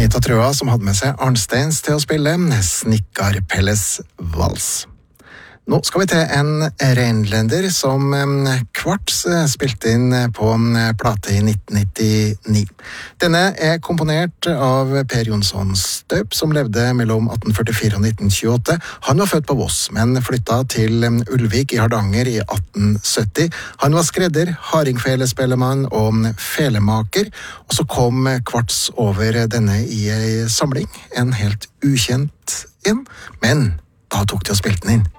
Anita Trøa som hadde med seg Arnsteins til å spille Snikkarpelles vals. Nå skal vi til en reinlender som Kvarts spilte inn på plate i 1999. Denne er komponert av Per Jonsson Støp, som levde mellom 1844 og 1928. Han var født på Voss, men flyttet til Ulvik i Hardanger i 1870. Han var skredder, hardingfelespellemann og felemaker, og så kom Kvarts over denne i en samling, en helt ukjent en, men da tok de og spilte den inn